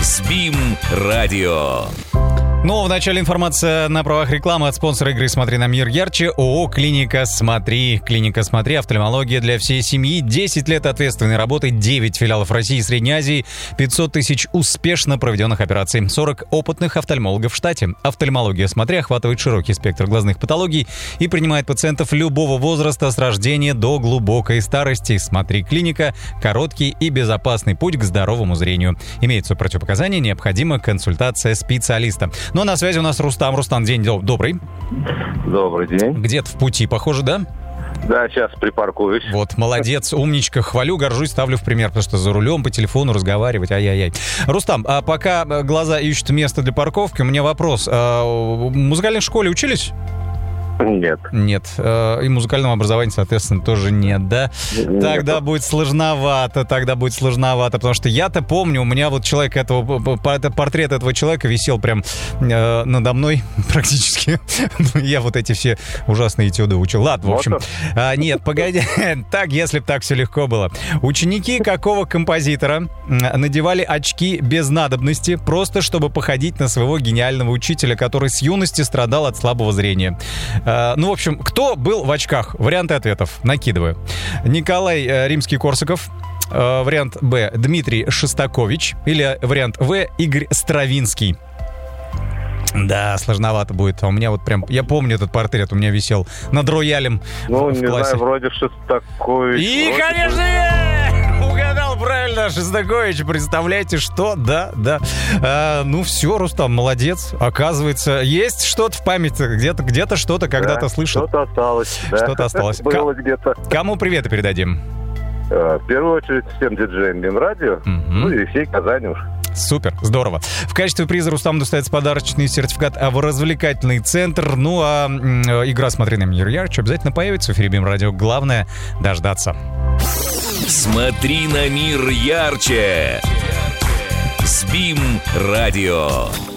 СБИМ радио. Ну, в начале информация на правах рекламы от спонсора игры «Смотри на мир ярче» ООО «Клиника Смотри». «Клиника Смотри» — офтальмология для всей семьи. 10 лет ответственной работы, 9 филиалов России и Средней Азии, 500 тысяч успешно проведенных операций, 40 опытных офтальмологов в штате. «Офтальмология Смотри» охватывает широкий спектр глазных патологий и принимает пациентов любого возраста с рождения до глубокой старости. «Смотри Клиника» — короткий и безопасный путь к здоровому зрению. Имеются противопоказания, необходима консультация специалиста. Но на связи у нас Рустам. Рустам, день добрый. Добрый день. Где-то в пути, похоже, да? Да, сейчас припаркуюсь. Вот, молодец, умничка, хвалю, горжусь, ставлю в пример, потому что за рулем по телефону разговаривать, ай-яй-яй. Рустам, а пока глаза ищут место для парковки, у меня вопрос. В музыкальной школе учились? Нет. Нет. И музыкального образования, соответственно, тоже нет, да? Нет. Тогда будет сложновато, потому что я-то помню, у меня вот портрет этого человека висел прям надо мной практически. Я вот эти все ужасные этюды учил. Ладно, в общем. Нет, погоди. Так, если бы так все легко было. Ученики какого композитора надевали очки без надобности, просто чтобы походить на своего гениального учителя, который с юности страдал от слабого зрения? Ну, в общем, кто был в очках? Варианты ответов накидываю. Николай Римский-Корсаков. Вариант Б. Дмитрий Шостакович. Или вариант В. Игорь Стравинский. Да, сложновато будет. А у меня вот прям... Я помню этот портрет, у меня висел над роялем в классе. Не знаю, вроде Шостакович. И, конечно, угадал правильно, Шостакович. Представляете, что? Да. Ну все, Рустам, молодец. Оказывается, есть что-то в памяти. Где-то что-то когда-то слышал. Что-то осталось. Да. Что-то осталось. Было где-то. Кому приветы передадим? В первую очередь всем диджеям МинРадио. Ну и всей Казани уж. Супер, здорово. В качестве приза Рустаму достается подарочный сертификат в развлекательный центр. Ну а игра «Смотри на мир ярче» обязательно появится в эфире СБИМ радио. Главное — дождаться. «Смотри на мир ярче» СБИМ радио.